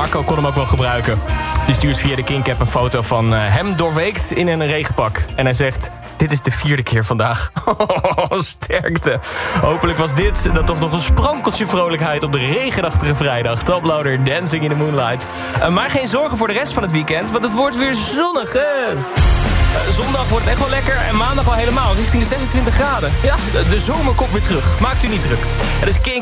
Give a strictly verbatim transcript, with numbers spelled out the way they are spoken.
Marco kon hem ook wel gebruiken. Die stuurt via de Kink-app een foto van uh, hem doorweekt in een regenpak. En hij zegt, dit is de vierde keer vandaag. Sterkte. Hopelijk was dit dan toch nog een sprankeltje vrolijkheid op de regenachtige vrijdag. Toploader, Dancing in the Moonlight. Uh, maar geen zorgen voor de rest van het weekend, want het wordt weer zonnig. Uh, zondag wordt het echt wel lekker en maandag al helemaal, richting de zesentwintig graden. Ja, de, de zomer komt weer terug. Maakt u niet druk. Het is Kink.